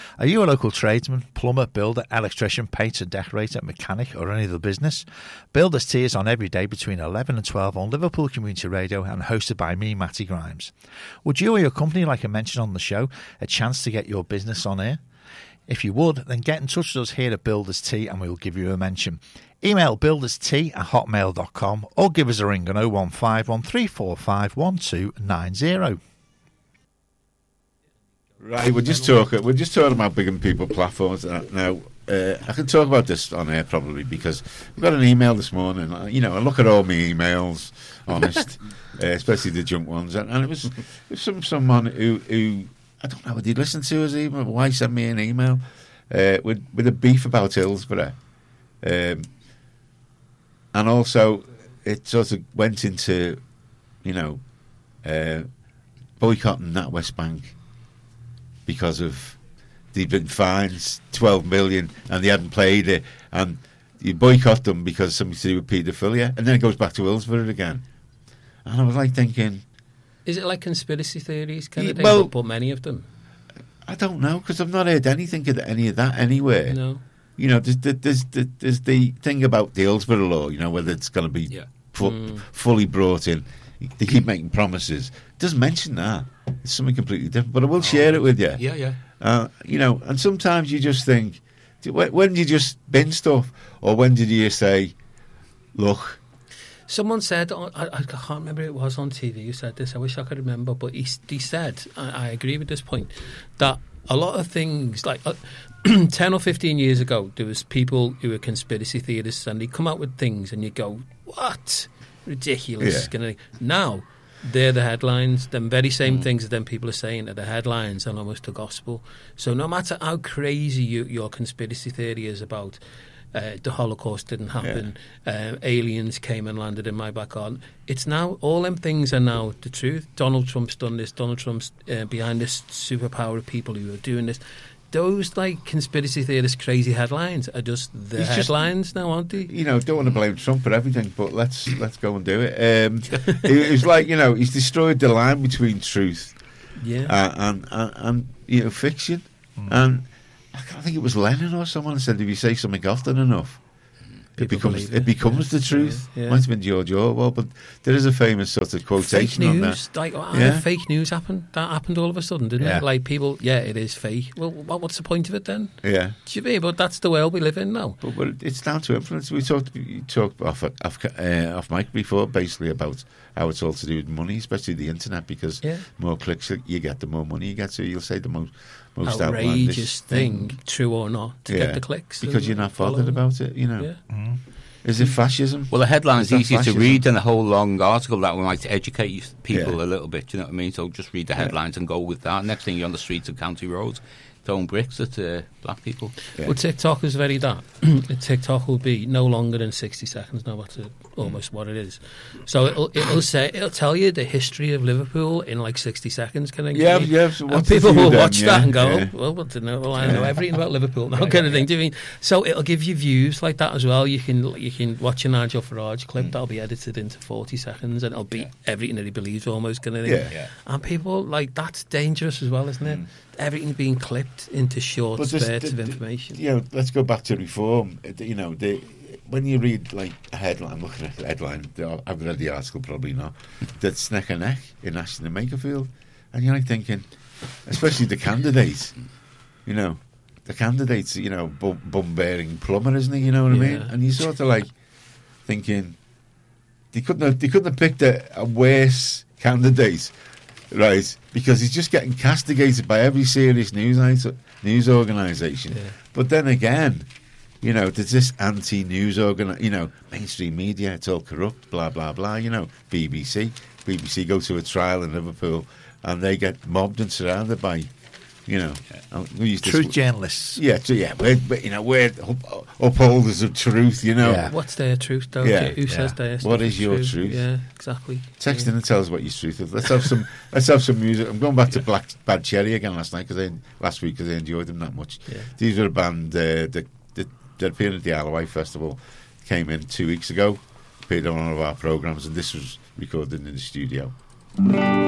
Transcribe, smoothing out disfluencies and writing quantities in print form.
Are you a local tradesman, plumber, builder, electrician, painter, decorator, mechanic or any other business? Builders Tea is on every day between 11 and 12 on Liverpool Community Radio and hosted by me, Matty Grimes. Would you or your company like a mention on the show, a chance to get your business on air? If you would, then get in touch with us here at Builders Tea and we will give you a mention. Email builderstea@hotmail.com or give us a ring on 015 1345 1290. Right, we're just talking about big people platforms now. I can talk about this on air probably because we got an email this morning. I look at all my emails, honest, especially the junk ones, and it was from someone who I don't know, did he listen to us email? Why send me an email with a beef about Hillsborough, and also it sort of went into boycotting that West Bank. Because of they'd been fined 12 million and they hadn't played it, and you boycott them because something to do with paedophilia, and then it goes back to Hillsborough again. And I was like thinking, is it like conspiracy theories kind of thing? But many of them. I don't know, because I've not heard anything of any of that anywhere. No. There's the thing about the Hillsborough law. Whether it's going to be fully brought in. They keep making promises. It doesn't mention that. It's something completely different. But I will share it with you. Yeah. And sometimes you just think, when did you just bin stuff? Or when did you say, look... Someone said, I can't remember who it was on TV who said this, I wish I could remember, but he said, I agree with this point, that a lot of things, like 10 or 15 years ago, there was people who were conspiracy theorists and they come out with things and you go, what? Ridiculous. Yeah. Now they're the headlines. Them very same things that them people are saying are the headlines and almost the gospel. So no matter how crazy your conspiracy theory is about the Holocaust didn't happen, aliens came and landed in my back garden, it's now all them things are now the truth. Donald Trump's done this. Donald Trump's behind this superpower of people who are doing this. Those conspiracy theorist crazy headlines are just the headlines now, aren't they? Don't want to blame Trump for everything, but let's go and do it. It was like he's destroyed the line between truth, and fiction. And I think it was Lenin or someone said if you say something often enough, it becomes the truth. Might have been George Orwell, but there is a famous sort of quotation fake news, on that. Fake news happened. That happened all of a sudden, didn't it? Like people, it is fake. Well, what's the point of it then? Yeah. Do you mean? But that's the world we live in now. But it's down to influence. We talked off mic before, basically about how it's all to do with money, especially the internet, because more clicks you get, the more money you get. So you'll say the most outrageous thing, true or not, to get the clicks. Because you're not bothered about it, Yeah. Mm-hmm. Is it fascism? Well, the headline's easier to read than a whole long article that might educate people a little bit, do you know what I mean? So just read the headlines and go with that. Next thing you're on the streets of County Roads throwing bricks at black people. Yeah. Well, TikTok is very that. TikTok will be no longer than 60 seconds now. That's almost what it is. So it'll tell you the history of Liverpool in like 60 seconds. Kind of So and people will watch that and go, well, I know everything about Liverpool now, kind of thing. Do you mean? So it'll give you views like that as well. You can watch a Nigel Farage clip that'll be edited into 40 seconds and it'll beat everything that he believes almost, kind of thing. Yeah. And people that's dangerous as well, isn't it? Everything being clipped into short spurts of information. Let's go back to reform. When you read like a headline, I'm looking at the headline, I've read the article, probably not, that's neck and neck in Ashton and Makerfield, and you're like thinking, especially the candidates, bum-bearing plumber, isn't he? You know what I mean? And you sort of like thinking, they couldn't have picked a worse candidate. Right, because he's just getting castigated by every serious news organisation. Yeah. But then again, there's this anti-news mainstream media, it's all corrupt, blah, blah, blah, BBC go to a trial in Liverpool and they get mobbed and surrounded by, truth journalists. We're upholders of truth, What's their truth, though? Who says theirs? What is your truth? Yeah, exactly. Text in and tell us what your truth is. Let's have some music. I'm going back to Bad Cherry again last week because I enjoyed them that much. Yeah. These were a band that appeared at the Alloy Festival, came in 2 weeks ago, appeared on one of our programmes, and this was recorded in the studio.